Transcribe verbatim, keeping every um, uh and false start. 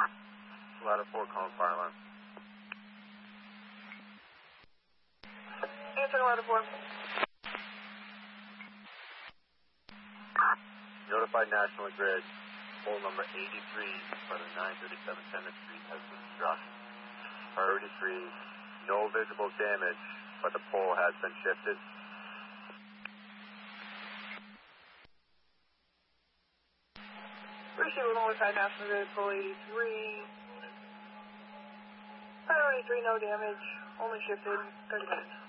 Ladder four, calling fire alarm. Answer ladder four. Notified National Grid, pole number eighty-three for the nine thirty-seven Tenant Street has been struck. Priority three, no visible damage, but the pole has been shifted. Appreciate with notified National Grid, pole eighty-three. Priority three, no damage, only shifted, thirty minutes.